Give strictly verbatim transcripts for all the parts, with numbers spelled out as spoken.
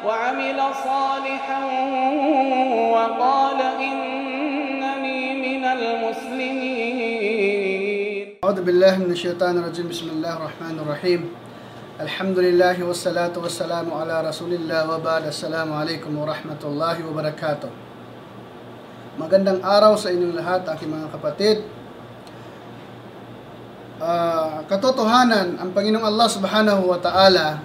وعمل صالحا وقال إنني من المسلمين. أعوذ بالله من الشيطان الرجيم. بسم الله الرحمن الرحيم. الحمد لله والصلاة والسلام على رسول الله وبعد. Assalamu alaikum warahmatullahi wabarakatuh. Magandang araw sa inyong lahat, aking mga kapatid. Uh, katotohanan, ang Panginoong Allah subhanahu wa ta'ala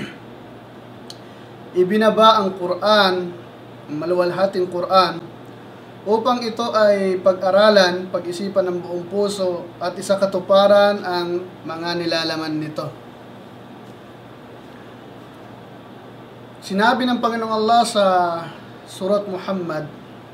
ibinaba ang Quran, maluwalhating Quran, upang ito ay pag-aralan, pag-isipan ng buong puso at isakatuparan ang mga nilalaman nito. Sinabi ng Panginoong Allah sa Surat Muhammad,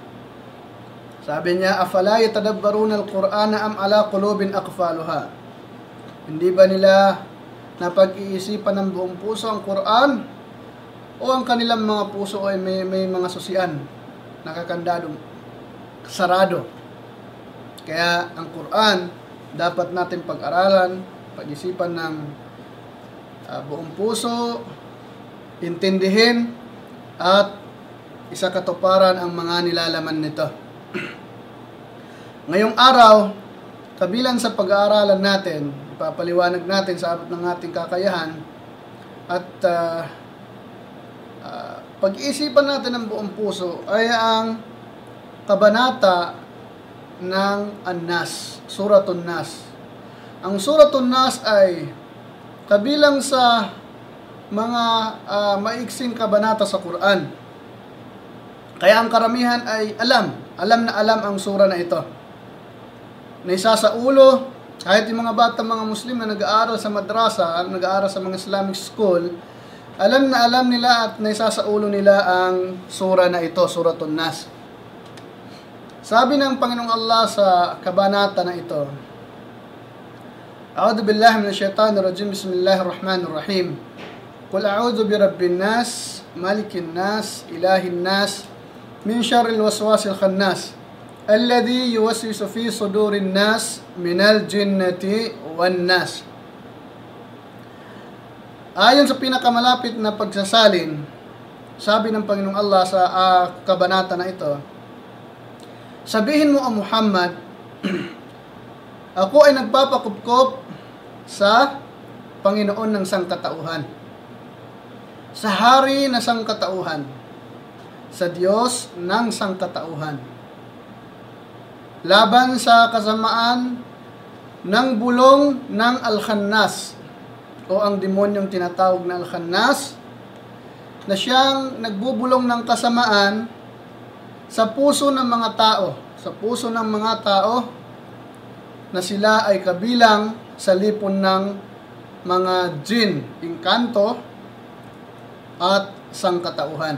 sabi niya, afala yatadabbaruna al-Qur'ana am ala qulubin aqfaluha. Hindi ba nila napag-iisipan ng buong puso ang Quran o ang kanilang mga puso ay may, may mga susian, nakakandado, sarado? Kaya ang Quran dapat natin pag-aralan, pag-isipan ng uh, buong puso, intindihin at isakatuparan ang mga nilalaman nito. Ngayong araw, kabilang sa pag-aaralan natin, ipapaliwanag natin sa abot ng ating kakayahan at uh, uh, pag-iisipan natin ng buong puso ay ang kabanata ng An-Nas, Suratun Nas. Ang Suratun Nas ay kabilang sa mga uh, maiksing kabanata sa Quran. Kaya ang karamihan ay alam, alam na alam ang sura na ito. Naisa sa ulo, kahit yung mga bata, mga Muslim na nag-aaral sa madrasa, nag-aaral sa mga Islamic school, alam na alam nila at naisa sa ulo nila ang sura na ito, Suratun Nas. Sabi ng Panginoong Allah sa kabanata na ito, A'udhu billahi minash shaitanir rajim, bismillahir rahmanir rahim. Qul a'udhu bi rabbin nas, malikin nas, ilahin nas, min syarril waswasil khannas, alladhi yuwaswisu fi sudurin nas minal jinnati wan nas. Ayon sa pinakamalapit na pagsasalin, sabi ng Panginoong Allah sa uh, kabanata na ito, sabihin mo, O Muhammad, ako ay nagpapakupkop sa Panginoon ng sangkatauhan, sa hari na sangkatauhan, sa Diyos ng sangkatauhan, laban sa kasamaan ng bulong ng Al-Khannas o ang demonyong tinatawag na Al-Khannas, na siyang nagbubulong ng kasamaan sa puso ng mga tao, sa puso ng mga tao na sila ay kabilang sa lipon ng mga jin, inkanto at sangkatauhan.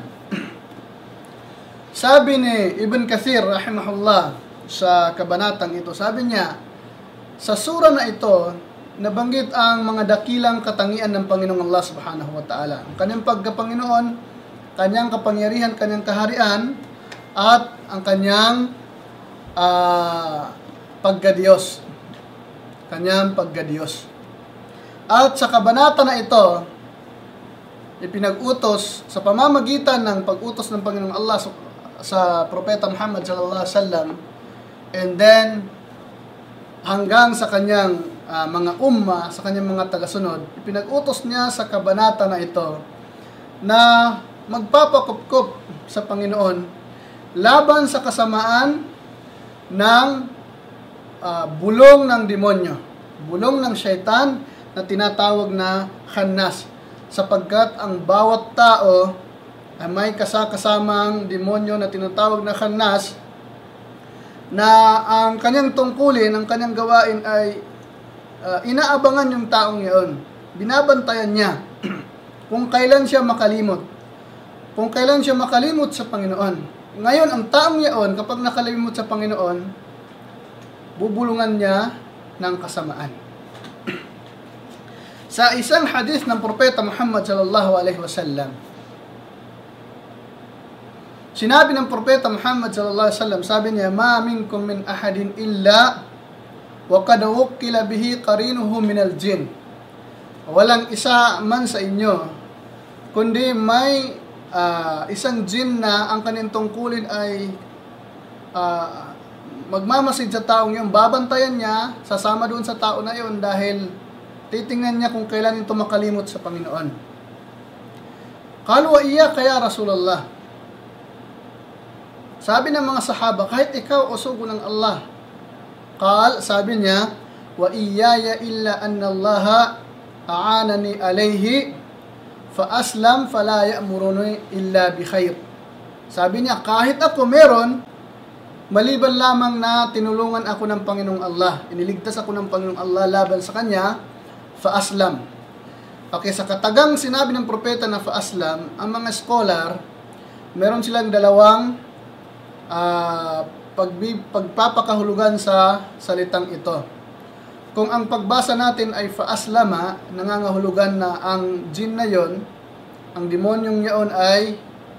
Sabi ni Ibn Kathir rahimahullah sa kabanatang ito, sabi niya, sa sura na ito, nabanggit ang mga dakilang katangian ng Panginoong Allah subhanahu wa ta'ala. Ang kanyang pagkapanginoon, kanyang kapangyarihan, kanyang kaharian, at ang kanyang uh, pagkadiyos. Kanyang pagkadiyos. At sa kabanata na ito, ipinag-utos sa pamamagitan ng pag-utos ng Panginoong Allah sa Propeta Muhammad sallallahu alaihi wasallam, and then hanggang sa kanyang uh, mga umma, sa kanyang mga tagasunod, ipinag-utos niya sa kabanata na ito na magpapakupkup sa Panginoon laban sa kasamaan ng uh, bulong ng demonyo, bulong ng syaitan na tinatawag na Khannas, sapagkat ang bawat tao ay may kasakasamang demonyo na tinatawag na Khannas, na ang kanyang tungkulin, ang kanyang gawain ay uh, inaabangan yung taong iyon. Binabantayan niya kung kailan siya makalimot. Kung kailan siya makalimot sa Panginoon. Ngayon, ang taong iyon, kapag nakalimot sa Panginoon, bubulungan niya ng kasamaan. Sa isang hadith ng Propeta Muhammad sallallahu alaihi wasallam, sinabi ng Propeta Muhammad sallallahu alaihi wasallam, sabi niya, ma minkum min ahadin illa wa qad wukkila bihi qarinuhu minal jin. Walang isa man sa inyo kundi may uh, isang jinn na ang kanyang tungkulin ay uh, magmamasid sa taong yun, babantayan niya, sasama doon sa tao na yun dahil titingnan niya kung kailan ito makalimot sa Panginoon. Qalu wa iyyaka ya Rasulullah. Sabi ng mga sahaba, kahit ikaw o sugo ng Allah. Qal, sabi niya, wa iyaya illa anna Allah a'anani alayhi fa aslam fala ya'muruni illa bi khair. Sabi niya, kahit ako meron, maliban lamang na tinulungan ako ng Panginoong Allah, iniligtas ako ng Panginoong Allah laban sa kanya, fa-aslam. Okay, sa katagang sinabi ng propeta na fa-aslam, ang mga scholar, meron silang dalawang uh, pagbi- pagpapakahulugan sa salitang ito. Kung ang pagbasa natin ay fa-aslama, nangangahulugan na ang jinn na yon, ang demonyong yon ay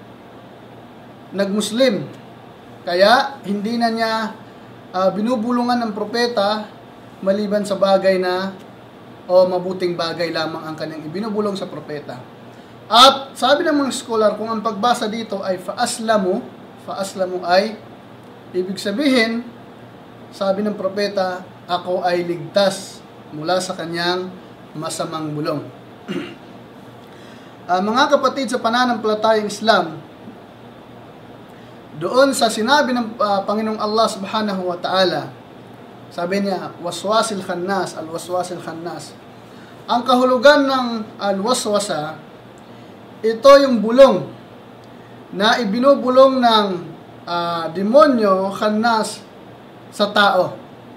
nagmuslim. Kaya, hindi na niya uh, binubulungan ng propeta maliban sa bagay na o mabuting bagay lamang ang kanyang ibinubulong sa propeta. At sabi ng mga scholar, kung ang pagbasa dito ay faaslamu, faaslamu ay ibig sabihin, sabi ng propeta, ako ay ligtas mula sa kanyang masamang bulong. uh, mga kapatid sa pananampalatayang Islam, doon sa sinabi ng uh, Panginoong Allah subhanahu wa ta'ala, sabi niya, waswasil khannas, al-waswasil khannas. Ang kahulugan ng al-waswasa, ito yung bulong na ibinubulong ng uh, demonyo, khannas, sa tao.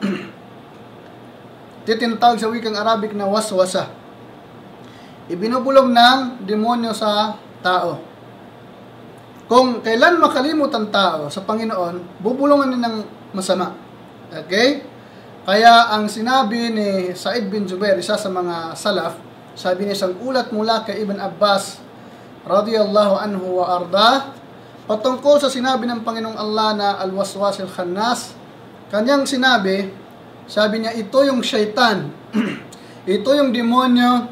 Ito tinatawag sa wikang Arabic na waswasa. Ibinubulong ng demonyo sa tao. Kung kailan makalimot ang tao sa Panginoon, bubulungan niya ng masama. Okay? Kaya ang sinabi ni Sa'id bin Jubair, isa sa mga salaf, sabi niya isang ulat mula kay Ibn Abbas radiyallahu anhu wa arda, patungkol sa sinabi ng Panginoong Allah na al-waswasil khannas, kanyang sinabi, sabi niya, ito yung syaitan, ito yung demonyo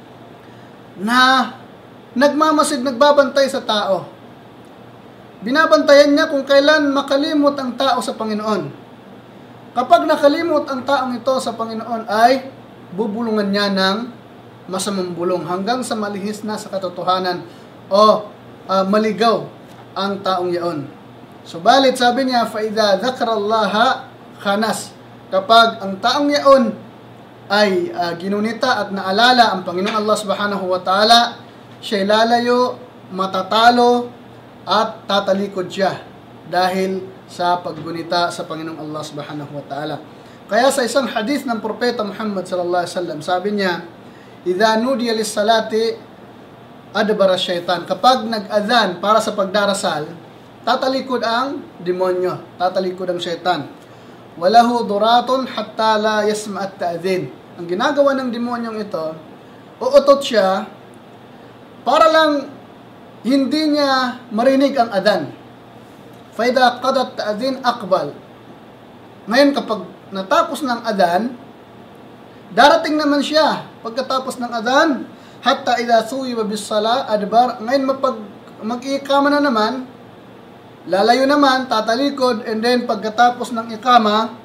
na nagmamasid, nagbabantay sa tao. Binabantayan niya kung kailan makalimot ang tao sa Panginoon. Kapag nakalimot ang taong ito sa Panginoon ay bubulungan niya ng masamang bulong hanggang sa malihis na sa katotohanan o uh, maligaw ang taong iyon. Subalit sabi niya, فَإِذَا ذَكَرَ اللَّهَ khanas. Kapag ang taong iyon ay uh, ginunita at naalala ang Panginoong Allah subhanahu wa ta'ala, siya'y lalayo, matatalo, at tatalikod siya dahil sa paggunita sa Panginoong Allah subhanahu wa ta'ala. Kaya sa isang hadith ng propeta Muhammad sallallahu alaihi wasallam, sabi niya, idha nudiya lis-salati adbara syaitan. Kapag nag-adhan para sa pagdarasal, tatalikod ang demonyo, tatalikod ang syaitan. Walahu duratun hatta la yasma' at-ta'dhin. Ang ginagawa ng demonyong ito, uutot siya para lang hindi niya marinig ang adhan. Faida qadat ta'dhin aqbal. Ngayon kapag natapos ng adhan, darating naman siya pagkatapos ng adhan, hatta idha suwiba bis sala adbar. Ngayon mapag mag-iikama na naman, lalayo naman, tatalikod, and then pagkatapos ng ikama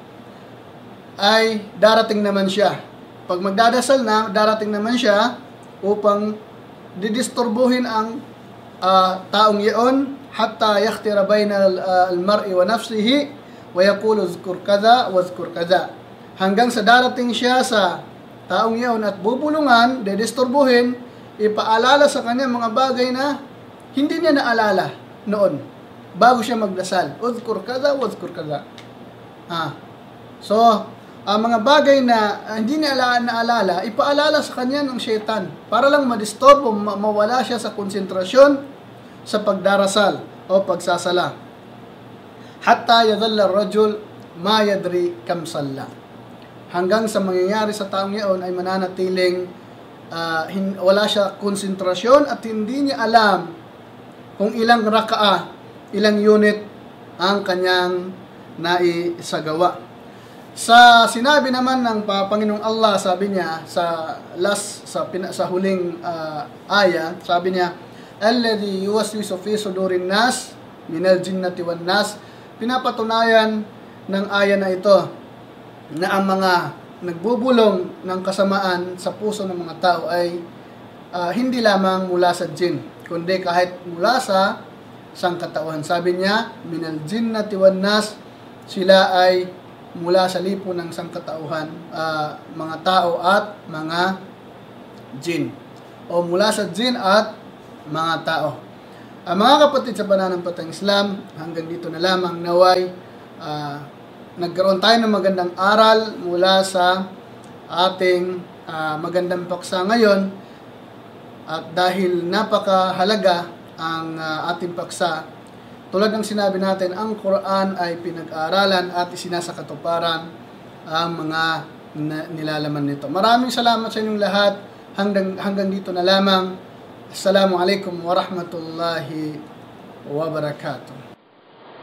ay darating naman siya. Pag magdadasal na, darating naman siya upang didisturbuhin ang Uh, taong iyon hatta yakhtira bayna al-mar'i wa nafsihi wa yaqulu uzkur kaza wa uzkur kaza, hanggang sa darating siya sa taong iyon at bubulungan, dedisturbuhin, ipaalala sa kanya mga bagay na hindi niya naalala noon bago siya magdasal. Uzkur kaza wa uzkur kaza. Ah. So, ang uh, mga bagay na uh, hindi niya naalala, ipaalala sa kanya ng syaitan para lang ma-disturb o ma- mawala siya sa konsentrasyon sa pagdarasal o pagsasala. Hatta yadhalla ar-rajul ma yadri kam salla. Hanggang sa mangyayari sa taong iyon ay mananatiling uh, hin- wala siya konsentrasyon at hindi niya alam kung ilang raka'a, ilang unit ang kanyang naisagawa. Sa sinabi naman ng Panginoong Allah, sabi niya sa last sa sa huling uh, aya, sabi niya, alladhi yuwaswisu fi sudurin nas minal jinnati wan nas. Pinapatunayan ng aya na ito na ang mga nagbubulong ng kasamaan sa puso ng mga tao ay uh, hindi lamang mula sa jinn, kundi kahit mula sa sangkatauhan. Sabi niya, minal jinnati wan nas, sila ay mula sa lipo ng sangkatauhan, uh, mga tao at mga jinn, o mula sa jinn at mga tao. Uh, mga kapatid sa pananampalatayang Islam, hanggang dito na lamang. Naway uh, nagkaroon tayo ng magandang aral mula sa ating uh, magandang paksa ngayon, at dahil napakahalaga ang uh, ating paksa, tulad ng sinabi natin, ang Quran ay pinag-aaralan at isinasakatuparan ang mga nilalaman nito. Maraming salamat sa inyong lahat. Hanggang, hanggang dito na lamang. Assalamualaikum warahmatullahi wabarakatuh.